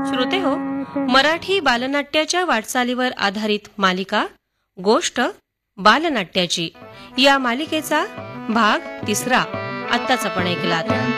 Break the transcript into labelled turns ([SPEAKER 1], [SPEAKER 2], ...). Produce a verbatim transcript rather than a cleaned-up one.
[SPEAKER 1] श्रोते हो, मराठी बालनाट्याच्या वाटचालीवर आधारित मालिका गोष्ट बालनाट्याची या मालिकेचा भाग तिसरा आत्ताच आपण ऐकलात.